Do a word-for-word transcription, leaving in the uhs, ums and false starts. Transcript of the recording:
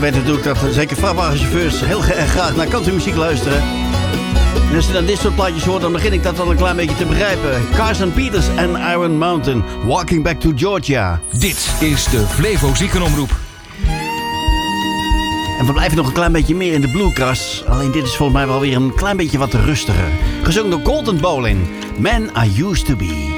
weet natuurlijk dat zeker vrachtwagenchauffeurs heel erg graag naar countrymuziek luisteren. En als je dan dit soort plaatjes hoort, dan begin ik dat wel een klein beetje te begrijpen. Carson Peters en Iron Mountain, Walking Back to Georgia. Dit is de Flevo Ziekenomroep. En we blijven nog een klein beetje meer in de bluegrass. Alleen dit is volgens mij wel weer een klein beetje wat rustiger. Gezongen door Colton Bowling, Man I Used to Be.